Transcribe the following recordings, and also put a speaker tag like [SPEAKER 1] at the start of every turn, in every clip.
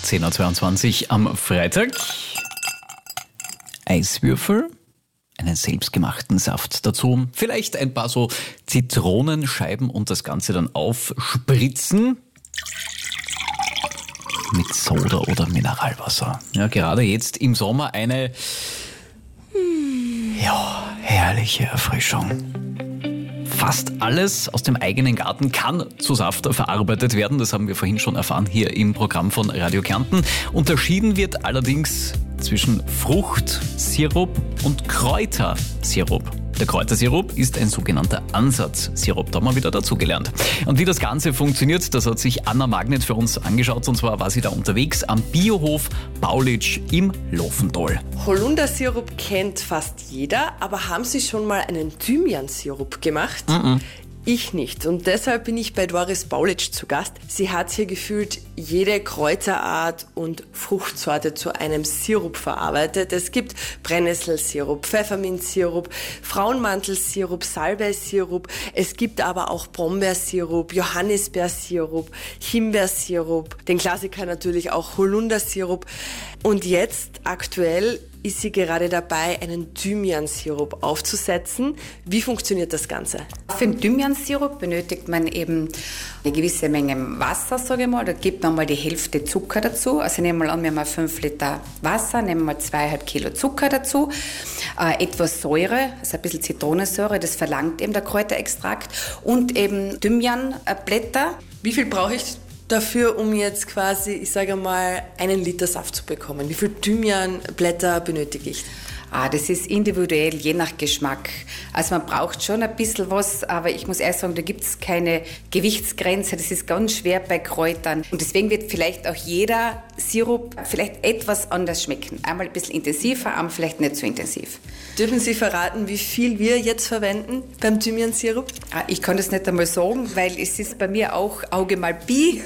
[SPEAKER 1] 10.22 Uhr am Freitag. Eiswürfel, einen selbstgemachten Saft dazu, vielleicht ein paar so Zitronenscheiben und das Ganze dann aufspritzen mit Soda oder Mineralwasser. Ja, gerade jetzt im Sommer eine herrliche Erfrischung. Fast alles aus dem eigenen Garten kann zu Saft verarbeitet werden. Das haben wir vorhin schon erfahren hier im Programm von Radio Kärnten. Unterschieden wird allerdings zwischen Fruchtsirup und Kräutersirup. Der Kräutersirup ist ein sogenannter Ansatzsirup. Da haben wir wieder dazugelernt. Und wie das Ganze funktioniert, das hat sich Anna Magnet für uns angeschaut. Und zwar war sie da unterwegs am Biohof Baulitsch im Lofental.
[SPEAKER 2] Holundersirup kennt fast jeder, aber haben Sie schon mal einen Thymiansirup gemacht? Ich nicht. Und deshalb bin ich bei Doris Baulitsch zu Gast. Sie hat hier gefühlt jede Kräuterart und Fruchtsorte zu einem Sirup verarbeitet. Es gibt Brennnesselsirup, Pfefferminzsirup, Frauenmantelsirup, Salbeisirup. Es gibt aber auch Brombeersirup, Johannisbeersirup, Himbeersirup, den Klassiker natürlich auch Holundersirup. Und jetzt aktuell ist sie gerade dabei, einen Thymiansirup aufzusetzen. Wie funktioniert das Ganze?
[SPEAKER 3] Für den Thymiansirup benötigt man eben eine gewisse Menge Wasser, sage ich mal. Da gibt man mal die Hälfte Zucker dazu. Also nehmen wir an, wir haben 5 Liter Wasser, nehmen wir 2,5 Kilo Zucker dazu. Etwas Säure, also ein bisschen Zitronensäure, das verlangt eben der Kräuterextrakt. Und eben Thymianblätter.
[SPEAKER 2] Wie viel brauche ich dafür, um jetzt quasi, ich sage mal, 1 Liter Saft zu bekommen? Wie viel Thymianblätter benötige ich?
[SPEAKER 3] Das ist individuell, je nach Geschmack. Also man braucht schon ein bisschen was, aber ich muss erst sagen, da gibt es keine Gewichtsgrenze. Das ist ganz schwer bei Kräutern. Und deswegen wird vielleicht auch jeder Sirup vielleicht etwas anders schmecken. Einmal ein bisschen intensiver, einmal vielleicht nicht so intensiv.
[SPEAKER 2] Dürfen Sie verraten, wie viel wir jetzt verwenden beim Thymiansirup?
[SPEAKER 3] Ich kann das nicht einmal sagen, weil es ist bei mir auch Auge mal Bi.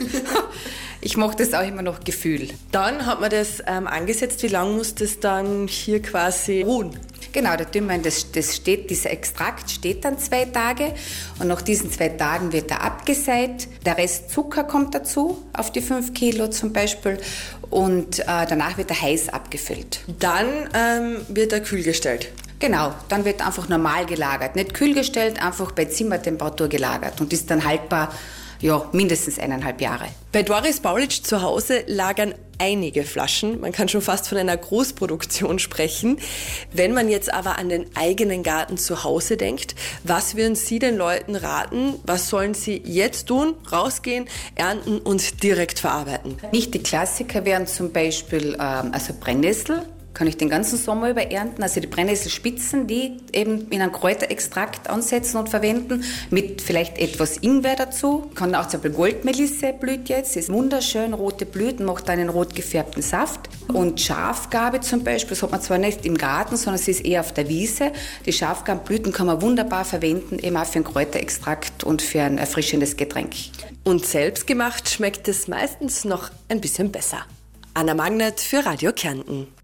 [SPEAKER 3] Ich mache das auch immer noch Gefühl.
[SPEAKER 2] Dann hat man das angesetzt. Wie lange muss das dann hier quasi ruhen?
[SPEAKER 3] Genau, der Thymian, dieser Extrakt steht dann 2 Tage und nach diesen 2 Tagen wird er abgeseit. Der Rest Zucker kommt dazu, auf die 5 Kilo zum Beispiel, und danach wird er heiß abgefüllt.
[SPEAKER 2] Dann wird er kühl gestellt?
[SPEAKER 3] Genau, dann wird einfach normal gelagert. Nicht kühl gestellt, einfach bei Zimmertemperatur gelagert und ist dann haltbar, mindestens 1,5 Jahre.
[SPEAKER 2] Bei Doris Baulitsch zu Hause lagern einige Flaschen. Man kann schon fast von einer Großproduktion sprechen. Wenn man jetzt aber an den eigenen Garten zu Hause denkt, was würden Sie den Leuten raten? Was sollen sie jetzt tun? Rausgehen, ernten und direkt verarbeiten?
[SPEAKER 3] Nicht die Klassiker wären zum Beispiel Brennnessel. Kann ich den ganzen Sommer über ernten. Also die Brennnesselspitzen, die eben in einen Kräuterextrakt ansetzen und verwenden, mit vielleicht etwas Ingwer dazu. Kann auch zum Beispiel Goldmelisse blüht jetzt, ist wunderschön, rote Blüten, macht einen rot gefärbten Saft. Und Schafgarbe zum Beispiel, das hat man zwar nicht im Garten, sondern es ist eher auf der Wiese. Die Schafgarbenblüten kann man wunderbar verwenden, eben auch für einen Kräuterextrakt und für ein erfrischendes Getränk.
[SPEAKER 2] Und selbstgemacht schmeckt es meistens noch ein bisschen besser. Anna Magnet für Radio Kärnten.